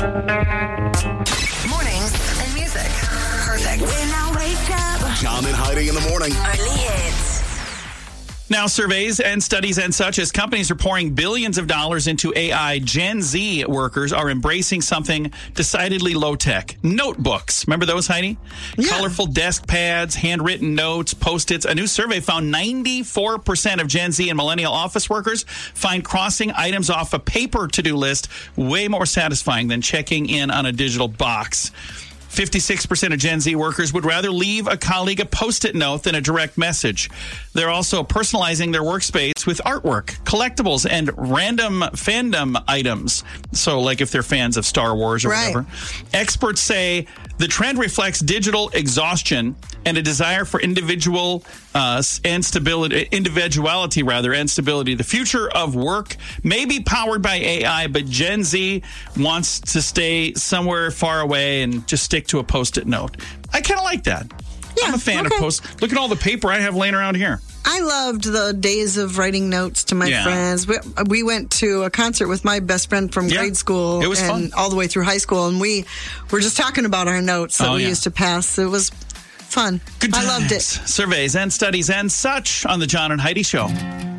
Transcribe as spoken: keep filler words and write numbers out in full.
Mornings and music. Perfect. When I wake up. John and Heidi in the morning. Early hits. Now, surveys and studies and such, as companies are pouring billions of dollars into A I, Gen Z workers are embracing something decidedly low-tech. Notebooks. Remember those, Heidi? Yeah. Colorful desk pads, handwritten notes, Post-its. A new survey found ninety-four percent of Gen Z and millennial office workers find crossing items off a paper to-do list way more satisfying than checking in on a digital box. fifty-six percent of Gen Z workers would rather leave a colleague a Post-it note than a direct message. They're also personalizing their workspace with artwork, collectibles, and random fandom items. So, like if they're fans of Star Wars or Right. whatever. Experts say the trend reflects digital exhaustion and a desire for individual uh, and stability, individuality rather, and stability. The future of work may be powered by A I, but Gen Z wants to stay somewhere far away and just stick to a Post-it note. I kind of like that. Yeah, I'm a fan okay. of Post. Look at all the paper I have laying around here. I loved the days of writing notes to my Yeah. friends. We, we went to a concert with my best friend from Yeah. grade school It was and fun. all the way through high school, and we were just talking about our notes that Oh, we yeah. used to pass. It was fun. Good I times. loved it. Surveys and studies and such on the John and Heidi Show.